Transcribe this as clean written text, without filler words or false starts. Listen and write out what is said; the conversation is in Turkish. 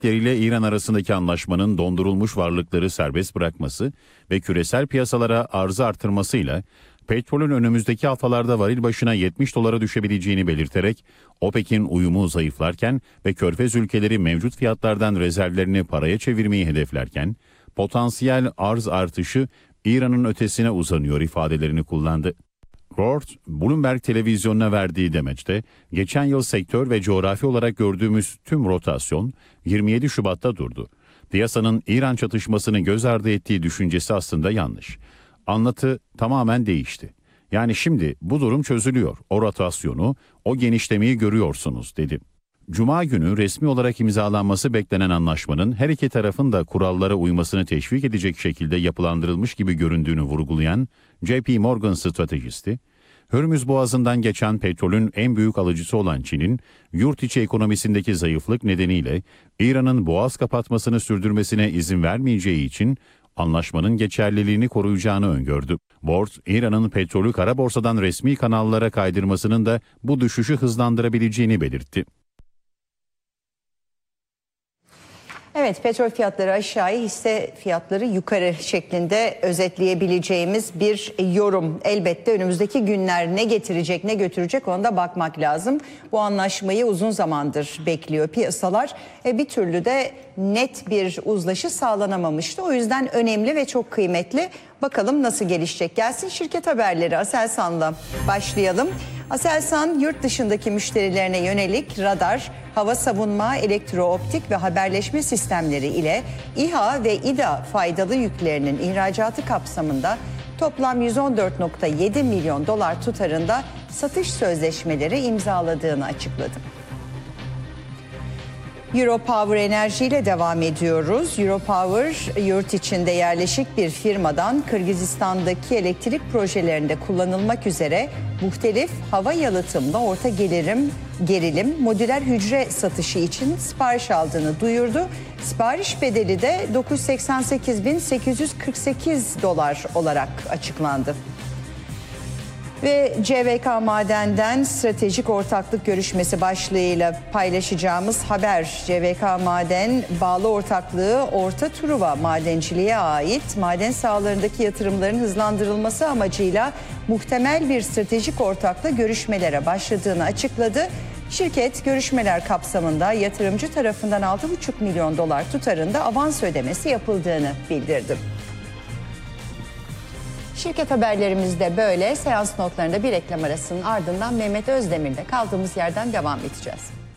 ile İran arasındaki anlaşmanın dondurulmuş varlıkları serbest bırakması ve küresel piyasalara arzı artırmasıyla petrolün önümüzdeki haftalarda varil başına $70 düşebileceğini belirterek OPEC'in uyumu zayıflarken ve Körfez ülkeleri mevcut fiyatlardan rezervlerini paraya çevirmeyi hedeflerken potansiyel arz artışı İran'ın ötesine uzanıyor ifadelerini kullandı. Ford, Bloomberg televizyonuna verdiği demeçte, geçen yıl sektör ve coğrafi olarak gördüğümüz tüm rotasyon 27 Şubat'ta durdu. Piyasanın İran çatışmasını göz ardı ettiği düşüncesi aslında yanlış. Anlatı tamamen değişti. Yani şimdi bu durum çözülüyor. O rotasyonu, o genişlemeyi görüyorsunuz dedi. Cuma günü resmi olarak imzalanması beklenen anlaşmanın her iki tarafın da kurallara uymasını teşvik edecek şekilde yapılandırılmış gibi göründüğünü vurgulayan JP Morgan stratejisti, Hürmüz Boğazı'ndan geçen petrolün en büyük alıcısı olan Çin'in yurt içi ekonomisindeki zayıflık nedeniyle İran'ın boğaz kapatmasını sürdürmesine izin vermeyeceği için anlaşmanın geçerliliğini koruyacağını öngördü. Board, İran'ın petrolü kara borsadan resmi kanallara kaydırmasının da bu düşüşü hızlandırabileceğini belirtti. Evet, petrol fiyatları aşağıya, hisse fiyatları yukarı şeklinde özetleyebileceğimiz bir yorum. Elbette önümüzdeki günler ne getirecek, ne götürecek, ona da bakmak lazım. Bu anlaşmayı uzun zamandır bekliyor piyasalar. Bir türlü de net bir uzlaşı sağlanamamıştı. O yüzden önemli ve çok kıymetli. Bakalım nasıl gelişecek. Gelsin şirket haberleri. Aselsan'la başlayalım. Aselsan yurt dışındaki müşterilerine yönelik radar, hava savunma, elektrooptik ve haberleşme sistemleri ile İHA ve İDA faydalı yüklerinin ihracatı kapsamında toplam $114,7 milyon tutarında satış sözleşmeleri imzaladığını açıkladı. Europower Enerji ile devam ediyoruz. Europower, yurt içinde yerleşik bir firmadan Kırgızistan'daki elektrik projelerinde kullanılmak üzere muhtelif hava yalıtımlı orta gerilim modüler hücre satışı için sipariş aldığını duyurdu. Sipariş bedeli de $988.848 olarak açıklandı. Ve CVK Maden'den stratejik ortaklık görüşmesi başlığıyla paylaşacağımız haber. CVK Maden bağlı ortaklığı Orta Truva madenciliğe ait maden sahalarındaki yatırımların hızlandırılması amacıyla muhtemel bir stratejik ortakla görüşmelere başladığını açıkladı. Şirket görüşmeler kapsamında yatırımcı tarafından $6,5 milyon tutarında avans ödemesi yapıldığını bildirdi. Şirket haberlerimiz de böyle. Seans notlarında bir reklam arasının ardından Mehmet Özdemir'le kaldığımız yerden devam edeceğiz.